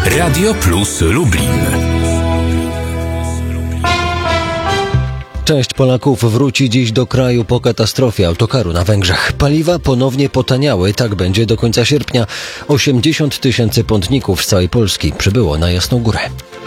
Radio Plus Lublin. Część Polaków wróci dziś do kraju po katastrofie autokaru na Węgrzech. Paliwa ponownie potaniały, tak będzie do końca sierpnia. 80 000 pątników z całej Polski przybyło na Jasną Górę.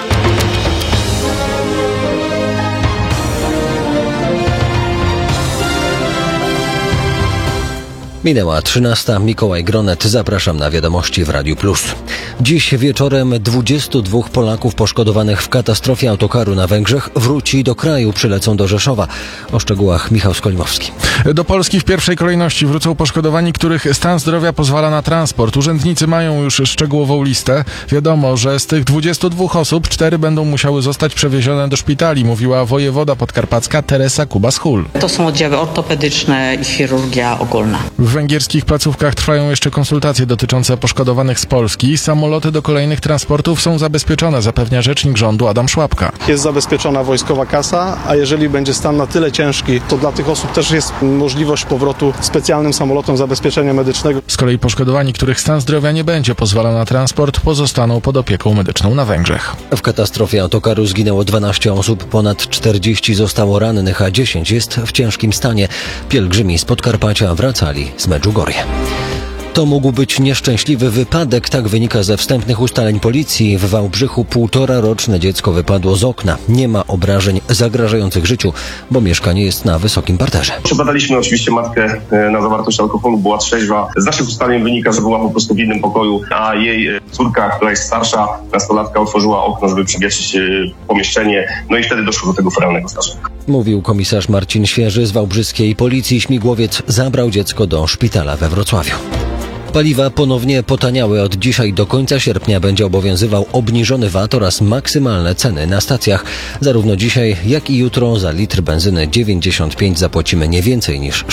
Minęła 13. Mikołaj Gronet. Zapraszam na wiadomości w Radiu Plus. Dziś wieczorem 22 Polaków poszkodowanych w katastrofie autokaru na Węgrzech wróci do kraju, przylecą do Rzeszowa. O szczegółach Michał Skolimowski. Do Polski w pierwszej kolejności wrócą poszkodowani, których stan zdrowia pozwala na transport. Urzędnicy mają już szczegółową listę. Wiadomo, że z tych 22 osób 4 będą musiały zostać przewiezione do szpitali, mówiła wojewoda podkarpacka Teresa Kubas-Hul. To są oddziały ortopedyczne i chirurgia ogólna. W węgierskich placówkach trwają jeszcze konsultacje dotyczące poszkodowanych z Polski. Samoloty do kolejnych transportów są zabezpieczone, zapewnia rzecznik rządu Adam Szłapka. Jest zabezpieczona wojskowa kasa, a jeżeli będzie stan na tyle ciężki, to dla tych osób też jest możliwość powrotu specjalnym samolotem zabezpieczenia medycznego. Z kolei poszkodowani, których stan zdrowia nie będzie pozwalał na transport, pozostaną pod opieką medyczną na Węgrzech. W katastrofie autokaru zginęło 12 osób, ponad 40 zostało rannych, a 10 jest w ciężkim stanie. Pielgrzymi z Podkarpacia wracali z Medjugorje. To mógł być nieszczęśliwy wypadek, tak wynika ze wstępnych ustaleń policji. W Wałbrzychu 1,5-roczne dziecko wypadło z okna. Nie ma obrażeń zagrażających życiu, bo mieszkanie jest na wysokim parterze. Przebadaliśmy oczywiście matkę na zawartość alkoholu, była trzeźwa. Z naszych ustaleń wynika, że była po prostu w innym pokoju, a jej córka, która jest starsza, nastolatka, otworzyła okno, żeby przywietrzyć pomieszczenie, no i wtedy doszło do tego feralnego zdarzenia. Mówił komisarz Marcin Świeży z wałbrzyskiej policji. Śmigłowiec zabrał dziecko do szpitala we Wrocławiu. Paliwa ponownie potaniały. Od dzisiaj do końca sierpnia będzie obowiązywał obniżony VAT oraz maksymalne ceny na stacjach. Zarówno dzisiaj, jak i jutro za litr benzyny 95 zapłacimy nie więcej niż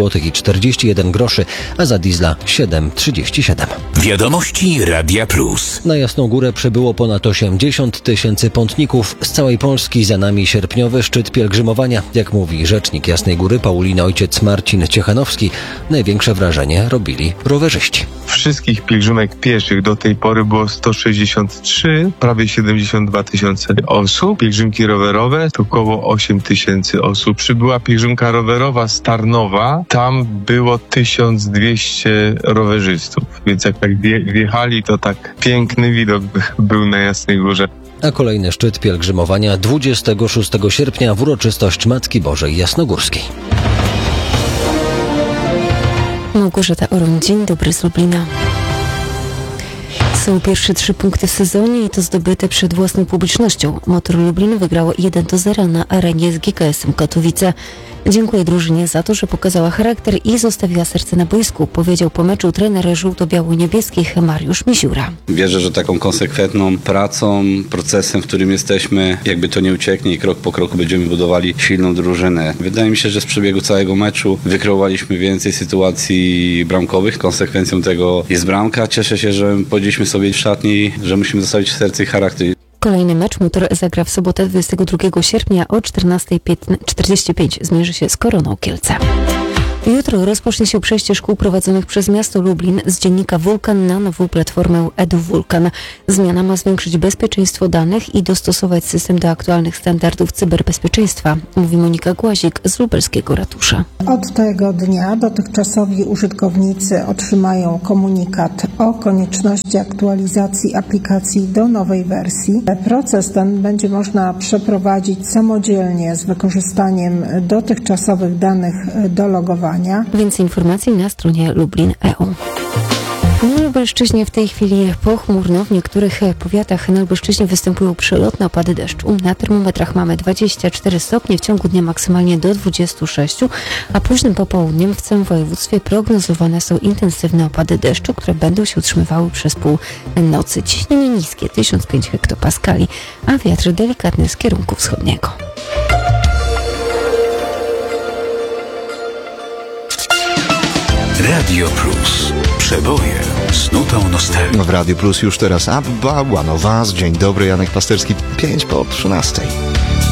6,41 zł, a za diesla 7,37. Wiadomości Radia Plus. Na Jasną Górę przybyło ponad 80 000 pątników z całej Polski. Za nami sierpniowy szczyt pielgrzymowania. Jak mówi rzecznik Jasnej Góry Pauliny ojciec Marcin Ciechanowski, największe wrażenie robili rowerzyści. Wszystkich pielgrzymek pieszych do tej pory było 163, prawie 72 000 osób. Pielgrzymki rowerowe to około 8 000 osób. Przybyła pielgrzymka rowerowa z Tarnowa, tam było 1200 rowerzystów. Więc jak tak wjechali, to tak piękny widok był na Jasnej Górze. A kolejny szczyt pielgrzymowania 26 sierpnia w uroczystość Matki Bożej Jasnogórskiej. Małgorzata Oron, dzień dobry z Lublina. Są pierwsze 3 punkty w sezonie i to zdobyte przed własną publicznością. Motor Lublin wygrało 1-0 na arenie z GKS-em Katowice. Dziękuję drużynie za to, że pokazała charakter i zostawiła serce na boisku, powiedział po meczu trener żółto-biało-niebieskich Mariusz Misiura. Wierzę, że taką konsekwentną pracą, procesem, w którym jesteśmy, jakby to nie ucieknie i krok po kroku będziemy budowali silną drużynę. Wydaje mi się, że z przebiegu całego meczu wykreowaliśmy więcej sytuacji bramkowych. Konsekwencją tego jest bramka. Cieszę się, że powiedzieliśmy sobie w szatni, że musimy zostawić serce i charakter. Kolejny mecz Motor zagra w sobotę 22 sierpnia o 14:45. Zmierzy się z Koroną Kielce. Jutro rozpocznie się przejście szkół prowadzonych przez miasto Lublin z dziennika Wulkan na nową platformę EduWulkan. Zmiana ma zwiększyć bezpieczeństwo danych i dostosować system do aktualnych standardów cyberbezpieczeństwa, mówi Monika Głazik z lubelskiego ratusza. Od tego dnia dotychczasowi użytkownicy otrzymają komunikat o konieczności aktualizacji aplikacji do nowej wersji. Proces ten będzie można przeprowadzić samodzielnie z wykorzystaniem dotychczasowych danych do logowania. Więcej informacji na stronie Lublin.eu. Na Lubelszczyźnie w tej chwili pochmurno. W niektórych powiatach na Lubelszczyźnie występują przelotne opady deszczu. Na termometrach mamy 24 stopnie, w ciągu dnia maksymalnie do 26, a późnym popołudniem w całym województwie prognozowane są intensywne opady deszczu, które będą się utrzymywały przez pół nocy. Ciśnienie niskie 1005 hektopaskali, a wiatr delikatny z kierunku wschodniego. Radio Plus. Przeboje z nutą nostalgii. W Radio Plus już teraz Abba, One of Us. Dzień dobry, Janek Pasterski, 5 po 13.